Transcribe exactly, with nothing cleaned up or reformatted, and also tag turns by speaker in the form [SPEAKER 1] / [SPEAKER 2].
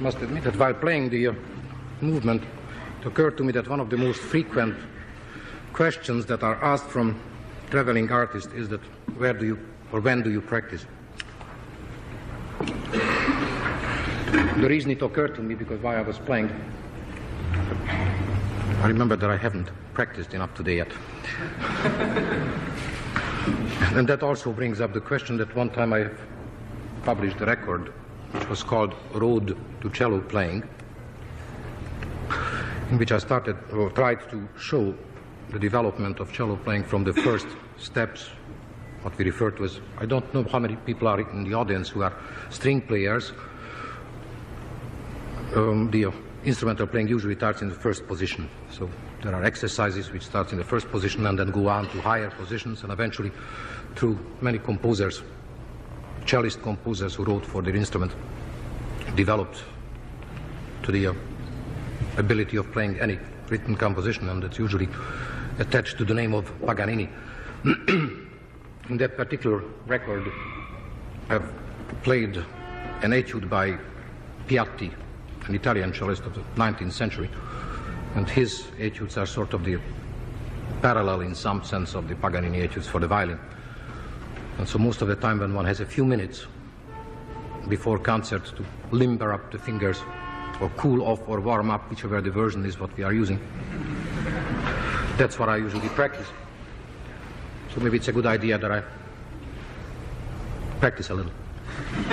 [SPEAKER 1] must admit that while playing the uh, movement, it occurred to me that one of the most frequent questions that are asked from traveling artists is that where do you or when do you practice? The reason it occurred to me because while I was playing, I remember that I haven't practiced enough today yet. And that also brings up the question that one time I published a record which was called Road to Cello Playing, in which I started or tried to show the development of cello playing from the first steps, what we refer to as, I don't know how many people are in the audience who are string players. Um, the uh, instrumental playing usually starts in the first position. So there are exercises which start in the first position and then go on to higher positions, and eventually through many composers, cellist composers who wrote for their instrument, developed to the uh, ability of playing any written composition, and it's usually attached to the name of Paganini. In that particular record, I've played an etude by Piatti, an Italian cellist of the nineteenth century, and his etudes are sort of the parallel in some sense of the Paganini etudes for the violin. And so most of the time when one has a few minutes before concerts to limber up the fingers or cool off or warm up, whichever the version is what we are using, that's what I usually practice. So maybe it's a good idea that I practice a little.